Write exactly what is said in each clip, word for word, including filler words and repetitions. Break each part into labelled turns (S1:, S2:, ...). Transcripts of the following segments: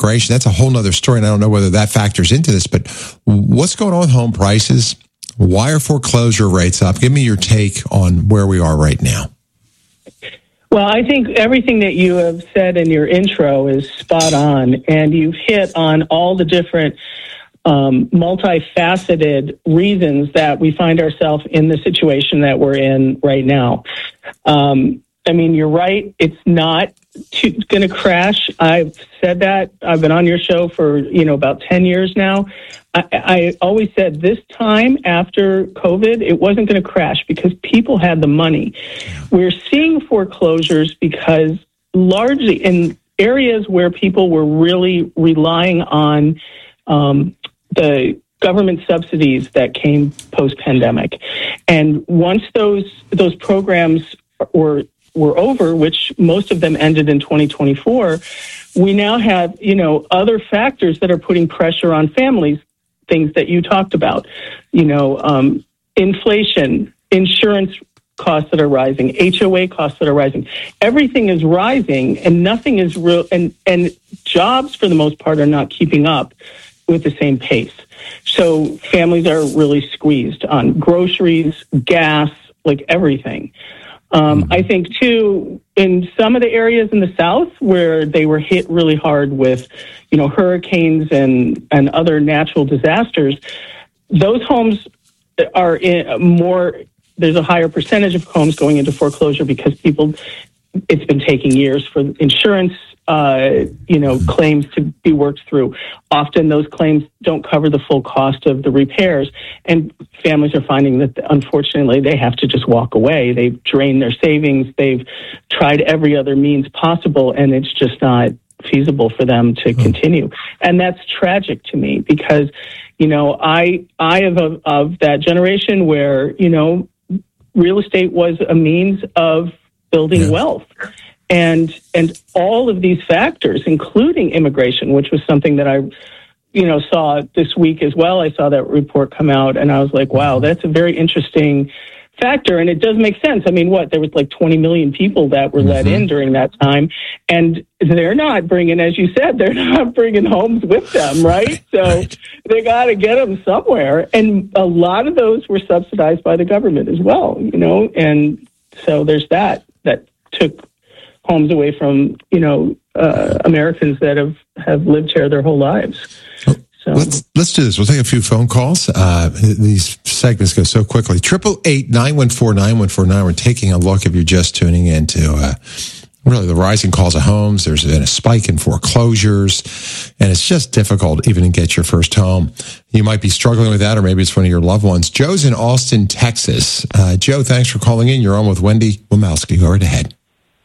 S1: immigration. That's a whole nother story, and I don't know whether that factors into this, but what's going on with home prices? Why are foreclosure rates up? Give me your take on where we are right now.
S2: Well, I think everything that you have said in your intro is spot on, and you've hit on all the different um, multifaceted reasons that we find ourselves in the situation that we're in right now. Um, I mean, you're right. It's not going to crash. I've said that. I've been on your show for, you know, about ten years now. I, I always said this time after COVID, it wasn't going to crash because people had the money. We're seeing foreclosures because largely in areas where people were really relying on um, the government subsidies that came post-pandemic. And once those those programs were were over, which most of them ended in twenty twenty-four, we now have, you know, other factors that are putting pressure on families, things that you talked about, you know, um, inflation, insurance costs that are rising, H O A costs that are rising. Everything is rising and nothing is real, and, and jobs for the most part are not keeping up with the same pace. So families are really squeezed on groceries, gas, like everything. Um, I think, too, in some of the areas in the South where they were hit really hard with, you know, hurricanes and, and other natural disasters, those homes are in more, there's a higher percentage of homes going into foreclosure because people, it's been taking years for insurance, uh, you know, claims to be worked through. Often those claims don't cover the full cost of the repairs, and families are finding that, unfortunately, they have to just walk away. They've drained their savings. They've tried every other means possible, and it's just not feasible for them to continue. And that's tragic to me because, you know, I I am of, of that generation where, you know, real estate was a means of building yeah. wealth. And and all of these factors, including immigration, which was something that I, you know, saw this week as well. I saw that report come out, and I was like, wow, that's a very interesting factor. And it does make sense. I mean, what, there was like twenty million people that were mm-hmm. let in during that time, and they're not bringing, as you said, they're not bringing homes with them, right? So right. they got to get them somewhere. And a lot of those were subsidized by the government as well, you know, and so there's that, that took homes away from, you know, uh, Americans that have, have lived here their whole lives. So
S1: let's let's do this. We'll take a few phone calls. Uh, these segments go so quickly. Triple eight nine one four nine one four nine. We're taking a look if you're just tuning into uh, really the rising calls of homes. There's been a spike in foreclosures, and it's just difficult even to get your first home. You might be struggling with that, or maybe it's one of your loved ones. Joe's in Austin, Texas. Uh, Joe, thanks for calling in. You're on with Wendy Womelsky. Go right ahead.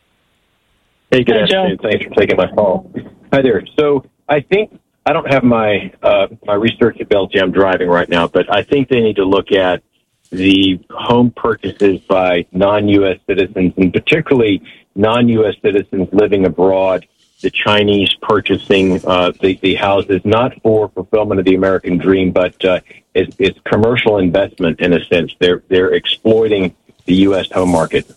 S3: Hey, good
S2: Hi,
S3: afternoon.
S2: Joe.
S3: Thanks for taking my call. Hi there. So I think I don't have my uh, my research ability. I'm driving right now, but I think they need to look at the home purchases by non-U S citizens, and particularly non-U S citizens living abroad, the Chinese purchasing uh, the, the houses, not for fulfillment of the American dream, but uh, it's, it's commercial investment in a sense. They're, they're exploiting the U S home market.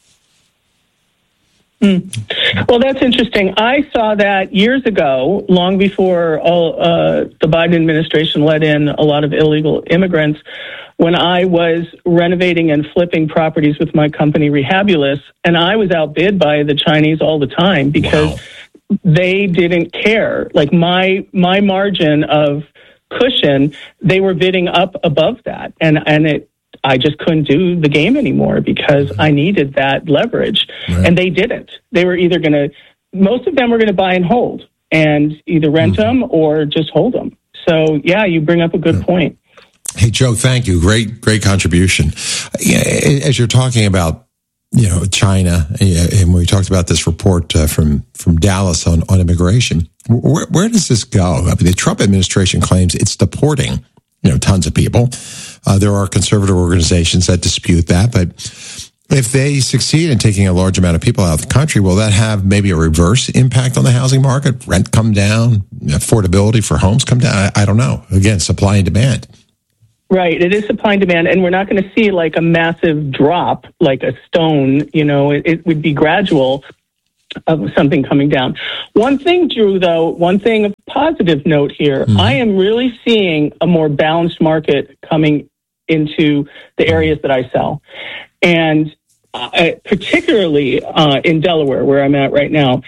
S2: Mm. Well, that's interesting. I saw that years ago, long before all, uh, the Biden administration let in a lot of illegal immigrants, when I was renovating and flipping properties with my company, Rehabulous, and I was outbid by the Chinese all the time because wow. they didn't care. Like my my margin of cushion, they were bidding up above that, and and it. I just couldn't do the game anymore because I needed that leverage. Right. And they didn't. They were either going to, most of them were going to buy and hold and either rent mm-hmm. them or just hold them. So, yeah, you bring up a good yeah. point.
S1: Hey, Joe, thank you. Great, great contribution. As you're talking about, you know, China, and we talked about this report uh, from, from Dallas on, on immigration, where, where does this go? I mean, the Trump administration claims it's deporting, you know, tons of people. Uh, there are conservative organizations that dispute that, but if they succeed in taking a large amount of people out of the country, will that have maybe a reverse impact on the housing market? Rent come down, affordability for homes come down? I, I don't know. Again, supply and demand.
S2: Right. It is supply and demand, and we're not going to see like a massive drop, like a stone. You know, it, it would be gradual. of something coming down. One thing, Drew, though, one thing of positive note here, mm-hmm. I am really seeing a more balanced market coming into the areas that I sell. And uh, particularly uh, in Delaware, where I'm at right now.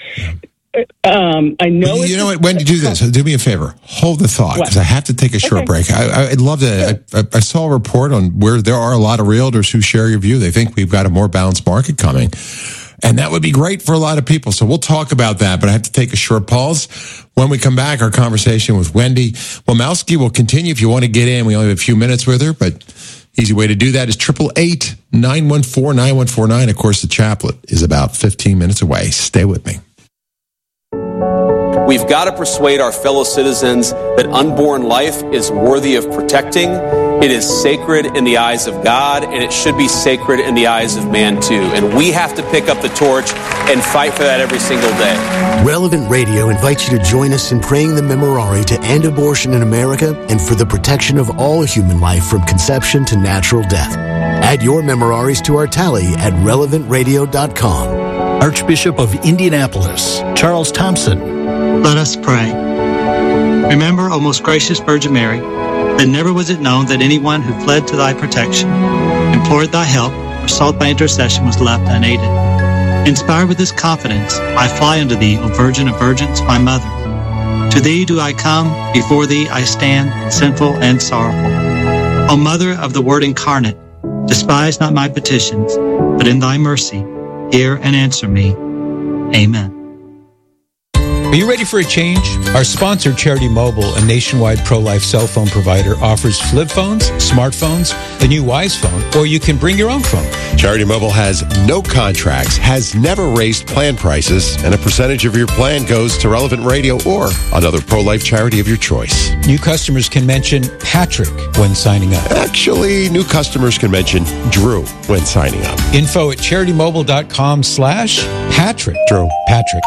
S2: Um, I know.
S1: Well, you know what? Wendy, do this. Do me a favor. Hold the thought, because I have to take a short okay. break. I, I'd love to. Sure. I, I saw a report on where there are a lot of realtors who share your view. They think we've got a more balanced market coming. And that would be great for a lot of people. So we'll talk about that, but I have to take a short pause. When we come back, our conversation with Wendy Womowski will continue. If you want to get in, we only have a few minutes with her, but easy way to do that is eight eight eight, nine one four, nine one four nine. Of course, the chaplet is about fifteen minutes away. Stay with me.
S4: We've got to persuade our fellow citizens that unborn life is worthy of protecting. It is sacred in the eyes of God, and it should be sacred in the eyes of man, too. And we have to pick up the torch and fight for that every single day.
S5: Relevant Radio invites you to join us in praying the Memorare to end abortion in America and for the protection of all human life from conception to natural death. Add your Memoraries to our tally at relevant radio dot com.
S6: Archbishop of Indianapolis, Charles Thompson.
S7: Let us pray. Remember, O most gracious Virgin Mary, that never was it known that anyone who fled to thy protection, implored thy help, or sought thy intercession was left unaided. Inspired with this confidence, I fly unto thee, O Virgin of Virgins, my mother. To thee do I come, before thee I stand, sinful and sorrowful. O Mother of the Word incarnate, despise not my petitions, but in thy mercy, hear and answer me. Amen.
S6: Are you ready for a change? Our sponsor, Charity Mobile, a nationwide pro-life cell phone provider, offers flip phones, smartphones, the new Wise phone, or you can bring your own phone.
S8: Charity Mobile has no contracts, has never raised plan prices, and a percentage of your plan goes to Relevant Radio or another pro-life charity of your choice.
S6: New customers can mention Patrick when signing up.
S8: Actually, new customers can mention Drew when signing up.
S6: Info at charity-mobile.com slash Patrick.
S8: Drew.
S6: Patrick.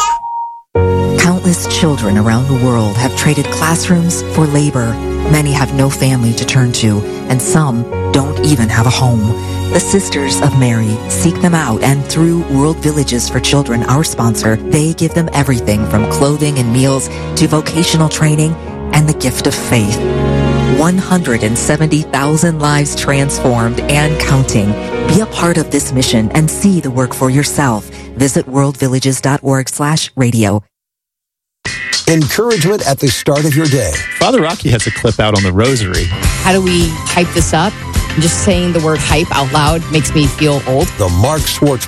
S9: Countless children around the world have traded classrooms for labor. Many have no family to turn to, and some don't even have a home. The Sisters of Mary seek them out, and through World Villages for Children, our sponsor, they give them everything from clothing and meals to vocational training and the gift of faith. one hundred seventy thousand lives transformed and counting. Be a part of this mission and see the work for yourself. Visit worldvillages.org slash radio.
S5: Encouragement at the start of your day.
S10: Father Rocky has a clip out on the rosary.
S11: How do we hype this up? Just saying the word hype out loud makes me feel old.
S5: The Mark Schwartz